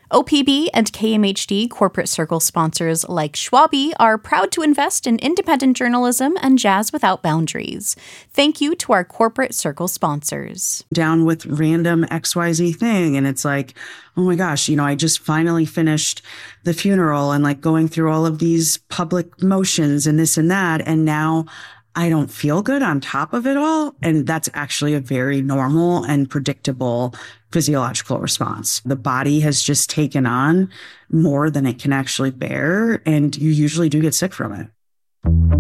OPB and KMHD corporate circle sponsors like Schwabi are proud to invest in independent journalism and jazz without boundaries. Thank you to our corporate circle sponsors. Down with random XYZ thing, and it's like, oh my gosh, I just finally finished the funeral and like going through all of these public motions and this and that, and now I don't feel good on top of it all. And that's actually a very normal and predictable physiological response. The body has just taken on more than it can actually bear, and you usually do get sick from it.